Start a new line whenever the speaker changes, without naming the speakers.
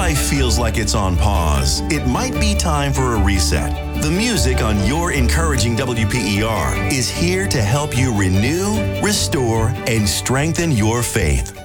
life feels like it's on pause, it might be time for a reset. The music on your encouraging WPER is here to help you renew, restore, and strengthen your faith.